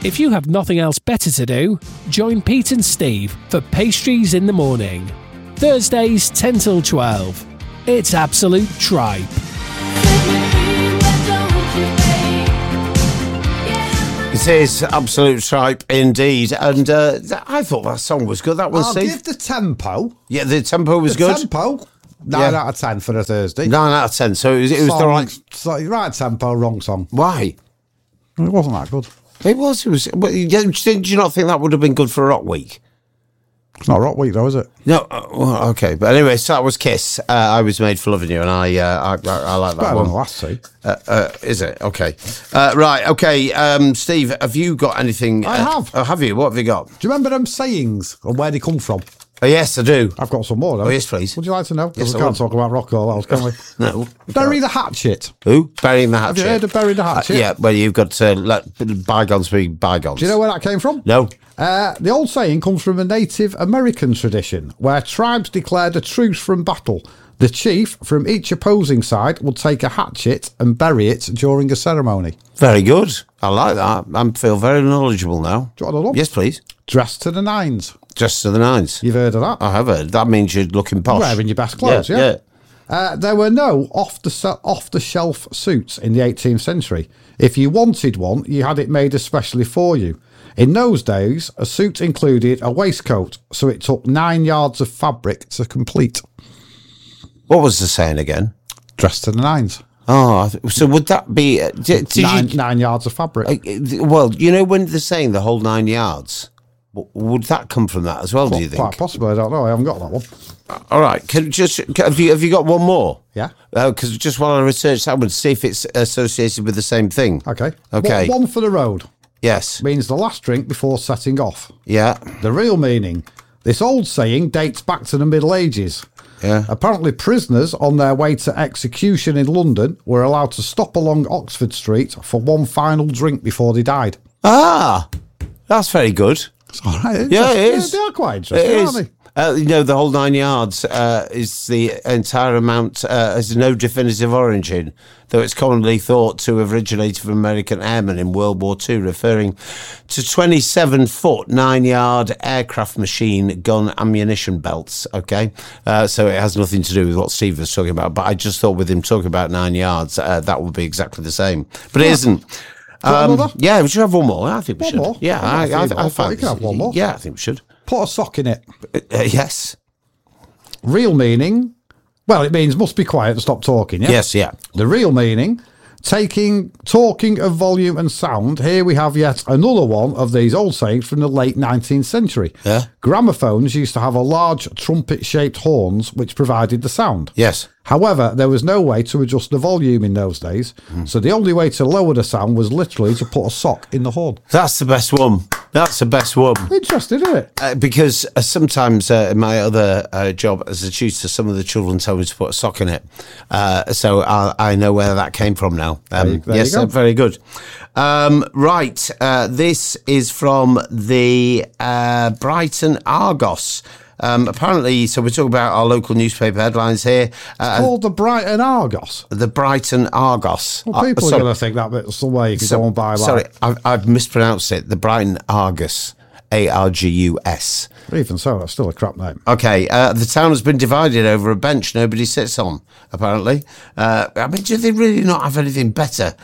If you have nothing else better to do, join Pete and Steve for Pastries in the Morning. Thursdays 10 till 12. It's absolute tripe. It is absolute tripe indeed. And I thought that song was good. That one, Steve. I'll give the tempo. Yeah, the tempo was good. Tempo, 9 out of 10 for a Thursday. 9 out of 10. So it was the right... Right tempo, wrong song. Why? It wasn't that good. It was. Did you not think that would have been good for a rock week? It's not Rock Week, though, is it? No. Well, okay. But anyway, so that was Kiss. I Was Made for Loving You, and I like that Better one. than the last two. Is it? Okay. Right. Okay. Steve, have you got anything? I have. Have you? What have you got? Do you remember them sayings and where they come from? Yes, I do. I've got some more, though. Oh, yes, please. Would you like to know? Yes, we I can't would. talk about rock or else, can we? No. Bury the hatchet. Who? Burying the hatchet. Have you heard of Bury the Hatchet? Yeah, well, you've got to let bygones be bygones. Do you know where that came from? No. The old saying comes from a Native American tradition where tribes declared a truce from battle. The chief from each opposing side would take a hatchet and bury it during a ceremony. Very good. I like that. I feel very knowledgeable now. Do you want to know? Yes, please. Dressed to the nines. Just to the nines. You've heard of that? I have heard. That means you're looking posh. Wearing your best clothes, yeah. There were no off-the-shelf suits in the 18th century. If you wanted one, you had it made especially for you. In those days, a suit included a waistcoat, so it took 9 yards of fabric to complete. What was the saying again? Dressed to the nines. Oh, so would that be... Did 9 yards of fabric. Well, you know when they're saying the whole 9 yards, would that come from that as well, do you think? Quite possibly, I don't know. I haven't got that one. All right. Have you got one more? Yeah. Because just while I research that one, see if it's associated with the same thing. Okay. Okay. One for the road. Yes. Means the last drink before setting off. Yeah. The real meaning. This old saying dates back to the Middle Ages. Yeah. Apparently prisoners on their way to execution in London were allowed to stop along Oxford Street for one final drink before they died. Ah, that's very good. It's all right. Yeah, it is. They are quite interesting, It aren't is. they? The whole 9 yards is the entire amount, has no definitive origin, though it's commonly thought to have originated from American airmen in World War II, referring to 27-foot, 9-yard aircraft machine gun ammunition belts, okay? So it has nothing to do with what Steve was talking about, but I just thought with him talking about 9 yards, that would be exactly the same. But it isn't. Yeah, we should have one more. I think we should. More? Yeah, I find you can have one more. Yeah, I think we should. Put a sock in it. Yes. Real meaning, well, it means must be quiet and stop talking, yeah? Yes, yeah. The real meaning, talking of volume and sound. Here we have yet another one of these old sayings from the late 19th century. Yeah. Gramophones used to have a large trumpet-shaped horns which provided the sound. Yes. However, there was no way to adjust the volume in those days, so the only way to lower the sound was literally to put a sock in the horn. That's the best one. That's the best one. Interesting, isn't it? Because sometimes in my other job as a tutor, some of the children tell me to put a sock in it. So I know where that came from now. There yes, you go. very good. Right. This is from the Brighton Argos. Apparently, so we're talking about our local newspaper headlines here. Called the Brighton Argos. The Brighton Argos. Well, people are going to think that bit's the way you could go and buy. Sorry, I've mispronounced it. The Brighton Argus. Argus. Even so, that's still a crap name. Okay, the town has been divided over a bench nobody sits on, apparently. I mean, do they really not have anything better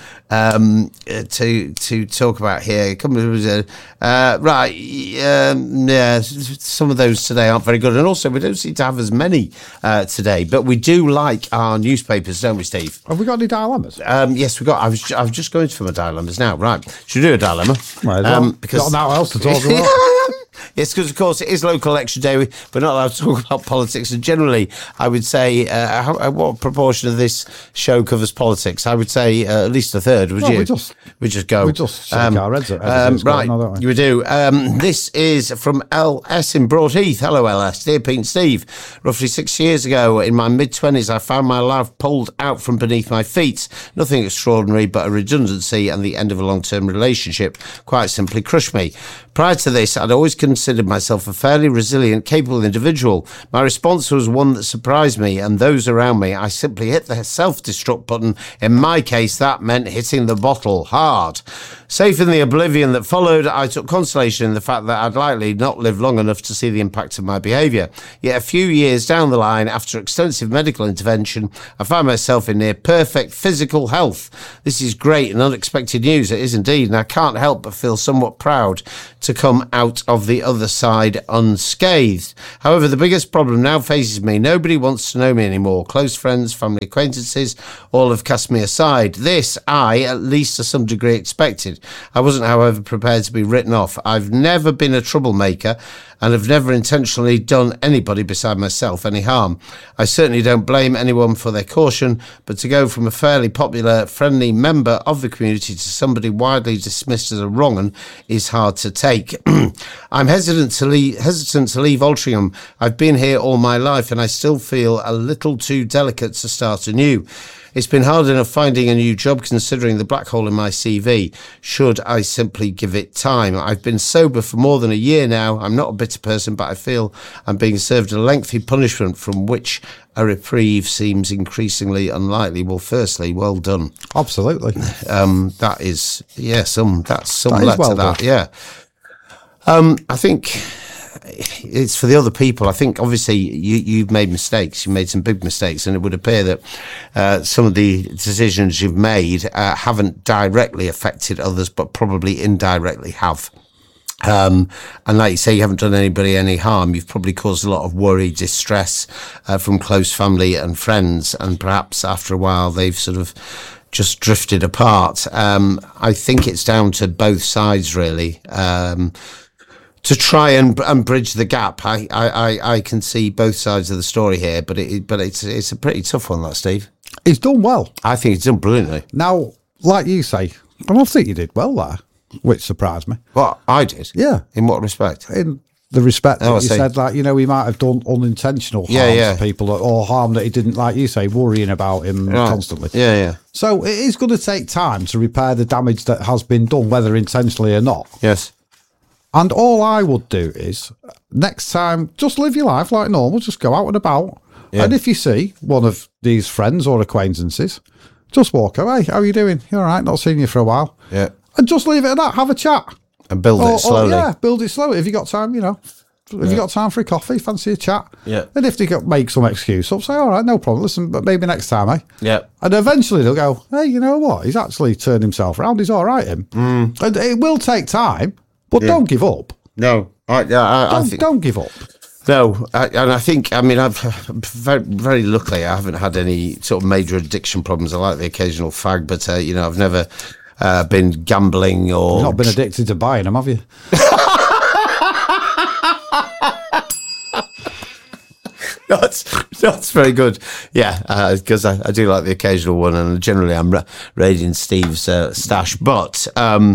to talk about here? Right, yeah, some of those today aren't very good. And also, we don't seem to have as many today, but we do like our newspapers, don't we, Steve? Have we got any dilemmas? Yes, we got. I was just going for my dilemmas now. Right, should we do a dilemma? Right, well, because got nothing else to talk about. Yes, because of course it is local election day. We're not allowed to talk about politics. And generally, I would say, what proportion of this show covers politics? I would say at least a third. Would you? We just go. We just shake our heads at everything right, going on, don't we? we do. This is from LS in Broadheath. Hello, LS. Dear Pete and Steve. Roughly 6 years ago, in my mid-20s, I found my life pulled out from beneath my feet. Nothing extraordinary, but a redundancy and the end of a long-term relationship quite simply crushed me. Prior to this, I'd always considered considered myself a fairly resilient, capable individual. My response was one that surprised me and those around me. I simply hit the self-destruct button. In my case, that meant hitting the bottle hard. Safe in the oblivion that followed, I took consolation in the fact that I'd likely not live long enough to see the impact of my behaviour. Yet a few years down the line, after extensive medical intervention, I find myself in near perfect physical health. This is great and unexpected news, it is indeed, and I can't help but feel somewhat proud to come out of the other side unscathed. However, the biggest problem now faces me. Nobody wants to know me anymore. Close friends, family acquaintances, all have cast me aside. This, I, at least to some degree, expected. I wasn't, however, prepared to be written off. I've never been a troublemaker and have never intentionally done anybody beside myself any harm. I certainly don't blame anyone for their caution, but to go from a fairly popular, friendly member of the community to somebody widely dismissed as a wrong-un is hard to take. I'm hesitant to leave Altrincham. I've been here all my life and I still feel a little too delicate to start anew. It's been hard enough finding a new job considering the black hole in my CV. Should I simply give it time? I've been sober for more than a year now. I'm not a bitter person, but I feel I'm being served a lengthy punishment from which a reprieve seems increasingly unlikely. Well, firstly, well done. Absolutely. That is, yeah, that's some That is letter well that, done. yeah. I think it's for the other people. I think obviously you've made mistakes. You made some big mistakes, and it would appear that some of the decisions you've made haven't directly affected others, but probably indirectly have. And like you say, you haven't done anybody any harm. You've probably caused a lot of worry, distress from close family and friends, and perhaps after a while they've sort of just drifted apart. I think it's down to both sides, really. To try and bridge the gap. I can see both sides of the story here, but it's a pretty tough one, that, Steve. He's done well. I think he's done brilliantly. Now, like you say, and I think you did well there, which surprised me. What I did? Yeah. In what respect? In the respect that I you see. said, like, you know, he might have done unintentional harm Yeah. to people, or harm that he didn't, like you say, worrying about him Right. constantly. Yeah. So it is going to take time to repair the damage that has been done, whether intentionally or not. Yes. And all I would do is, next time, just live your life like normal, just go out and about. Yeah. And if you see one of these friends or acquaintances, just walk away. How are you doing? You all right? Not seen you for a while. Yeah. And just leave it at that. Have a chat. And build it slowly. Yeah, build it slowly. If you got time, you know. If you got time for a coffee, fancy a chat. Yeah. And if they make some excuse up, say, all right, no problem. Listen, but maybe next time, eh? Yeah. And eventually they'll go, hey, you know what? He's actually turned himself around. He's all right, him. And it will take time, but don't give up. No. I think Don't give up. no, and I think, I mean, I've very, very luckily I haven't had any sort of major addiction problems. I like the occasional fag, but you know, I've never been gambling or You've not been addicted to buying them, have you? That's very good. Yeah, because I do like the occasional one, and generally I'm raiding Steve's stash. But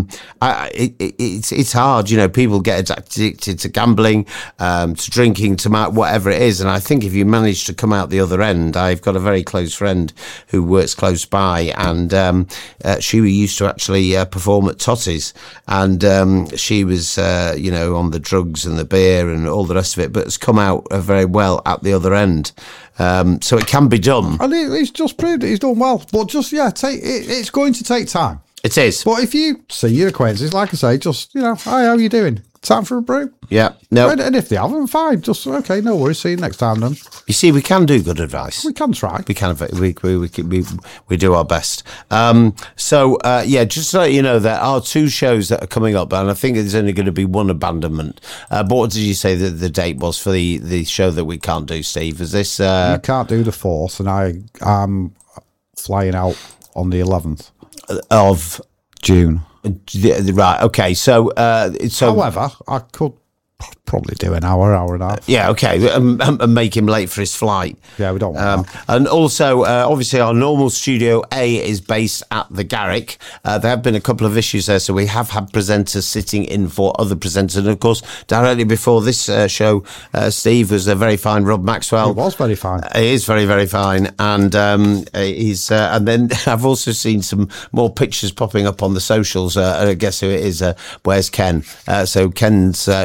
it's hard, you know. People get addicted to gambling, to drinking, to whatever it is. And I think if you manage to come out the other end, I've got a very close friend who works close by, and she used to actually perform at Totty's, and she was, you know, on the drugs and the beer and all the rest of it, but has come out very well at the other end. So it can be done. And he's just proved it. He's done well. But just, it's going to take time. It is. But if you see your acquaintances, like I say, just, you know, hi, how are you doing? Time for a brew? Yeah. No. And if they haven't, fine. Just, okay, no worries. See you next time then. You see, we can do good advice. We can try. We can. We do our best. Yeah, just to let you know, there are 2 shows that are coming up, and I think there's only going to be one abandonment. But what did you say that the date was for the show that we can't do, Steve? Is this? You can't do the 4th, and I'm flying out on the 11th of June. Right. Okay. So. However, I could probably do an hour and a half. Yeah, okay, and make him late for his flight. Yeah, we don't want that. And also, obviously, our normal Studio A is based at the Garrick. There have been a couple of issues there, so we have had presenters sitting in for other presenters. And, of course, directly before this show, Steve was a very fine Rob Maxwell. It was very fine. He is very, very fine. And he's and then I've also seen some more pictures popping up on the socials. Guess who it is? Where's Ken? So Ken's show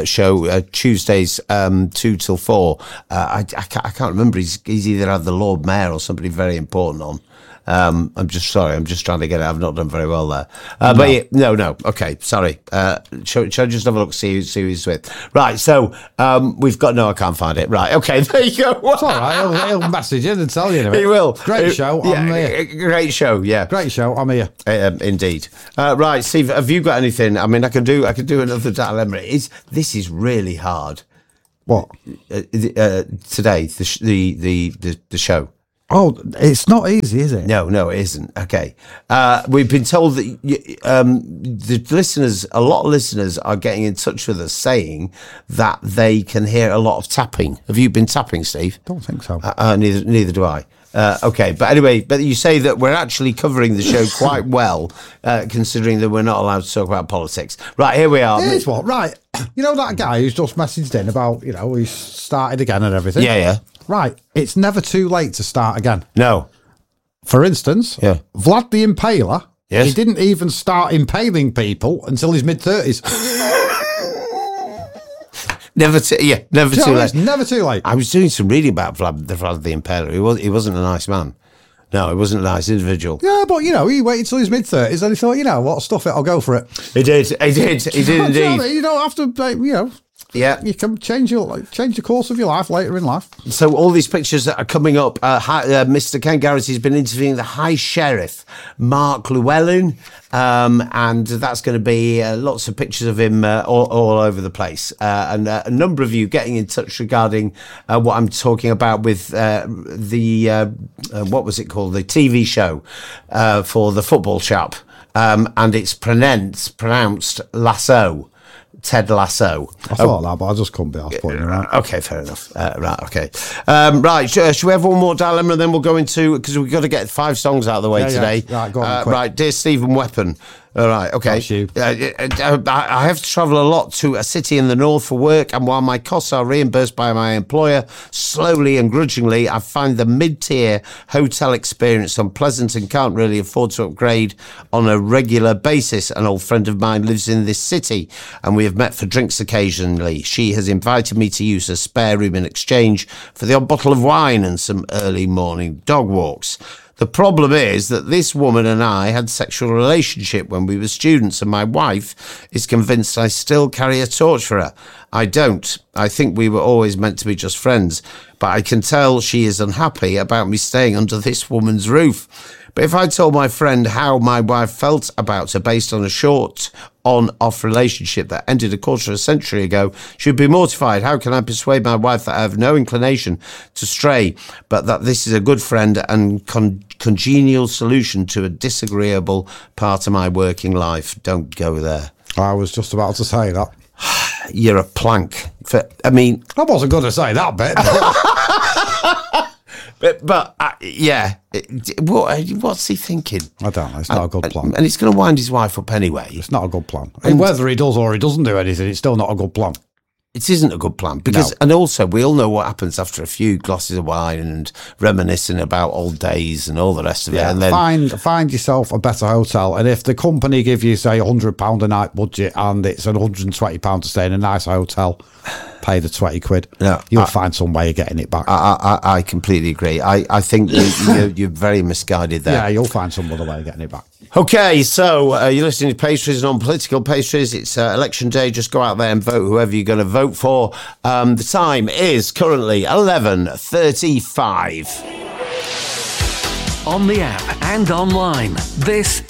Tuesdays 2 till 4. I can't remember. He's either had the Lord Mayor or somebody very important on. I'm just trying to get it. I've not done very well there. But yeah, no. Okay, sorry. Shall I just have a look, see who he's with? Right, so we've got... No, I can't find it. Right, okay, there you go. It's all right. He'll message you and tell you. He will. Great show. I'm here. Great show, yeah. Great show. I'm here. Indeed. Right, Steve, have you got anything? I mean, I could do another dilemma. This is really hard. What? Today, the show. Oh, it's not easy, is it? No, it isn't. Okay. We've been told that the listeners, a lot of listeners are getting in touch with us saying that they can hear a lot of tapping. Have you been tapping, Steve? Don't think so. Neither do I. Okay, but anyway, but you say that we're actually covering the show quite well, considering that we're not allowed to talk about politics. Right, here we are. Here's what, right. You know that guy who's just messaged in about, he's started again and everything? Yeah. Right, it's never too late to start again. No. For instance, Vlad the Impaler, yes, he didn't even start impaling people until his mid-30s. Never too late. It's never too late. I was doing some reading about Vlad the Impaler. He wasn't a nice man. No, he wasn't a nice individual. Yeah, but, he waited till his mid-30s and he thought, what, stuff it, I'll go for it. He did indeed. You don't have to, yeah, you can change the course of your life later in life. So all these pictures that are coming up, Mr. Ken Garrity has been interviewing the High Sheriff, Mark Llewellyn, and that's going to be lots of pictures of him all over the place. And a number of you getting in touch regarding what I'm talking about with the, what was it called? The TV show for the football chap. And it's pronounced Lasso. Ted Lasso. I thought that, but I just couldn't be asked pointing around. Okay, fair enough. Right, okay. Right, should we have one more dilemma and then we'll go into... Because we've got to get 5 songs out of the way today. Yeah. Right, go on, quick. Right, Dear Stephen Weapon. All right, okay. That's you. I have to travel a lot to a city in the north for work, and while my costs are reimbursed by my employer, slowly and grudgingly, I find the mid-tier hotel experience unpleasant and can't really afford to upgrade on a regular basis. An old friend of mine lives in this city, and we have met for drinks occasionally. She has invited me to use her spare room in exchange for the odd bottle of wine and some early morning dog walks. The problem is that this woman and I had a sexual relationship when we were students, and my wife is convinced I still carry a torch for her. I don't. I think we were always meant to be just friends, but I can tell she is unhappy about me staying under this woman's roof. But if I told my friend how my wife felt about her based on a short on-off relationship that ended a quarter of a century ago, she'd be mortified. How can I persuade my wife that I have no inclination to stray, but that this is a good friend and congenial solution to a disagreeable part of my working life? Don't go there. I was just about to say that. You're a plank. I wasn't going to say that bit. But yeah, what's he thinking? I don't know. It's not a good plan. And it's going to wind his wife up anyway. It's not a good plan. And whether he does or he doesn't do anything, it's still not a good plan. It isn't a good plan because, and also we all know what happens after a few glasses of wine and reminiscing about old days and all the rest of it. And then find yourself a better hotel, and if the company give you say £100 a night budget and it's £120 to stay in a nice hotel, pay the 20 quid. No, you'll find some way of getting it back. I completely agree. I think you're very misguided there. Yeah, you'll find some other way of getting it back. Okay, so you're listening to Pastries, non-political pastries. It's election day. Just go out there and vote whoever you're going to vote for. The time is currently 11:35. On the app and online, this